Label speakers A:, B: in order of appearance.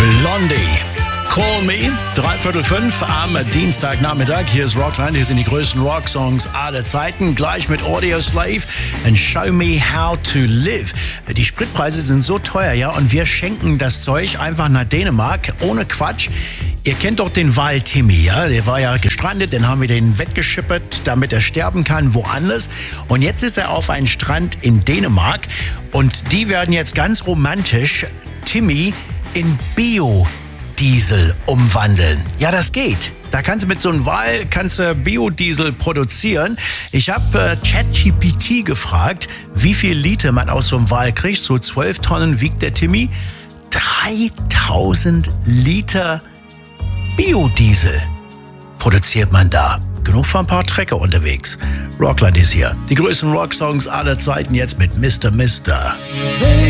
A: Blondie. Call Me, 4:45 am Dienstagnachmittag. Hier ist Rockland, hier sind die größten Rocksongs aller Zeiten. Gleich mit Audioslave and Show Me How to Live. Die Spritpreise sind so teuer, ja, und wir schenken das Zeug einfach nach Dänemark, ohne Quatsch. Ihr kennt doch den Wal Timmy, ja? Der war ja gestrandet, dann haben wir den weggeschippert, damit er sterben kann woanders. Und jetzt ist er auf einem Strand in Dänemark und die werden jetzt ganz romantisch Timmy in Biodiesel umwandeln. Ja, das geht. Da kannst du mit so einem Wal Biodiesel produzieren. Ich habe ChatGPT gefragt, wie viel Liter man aus so einem Wal kriegt. So 12 Tonnen wiegt der Timmy. 3000 Liter Biodiesel produziert man da. Genug für ein paar Trecker unterwegs. Rockland ist hier. Die größten Rocksongs aller Zeiten jetzt mit Mr. Mister.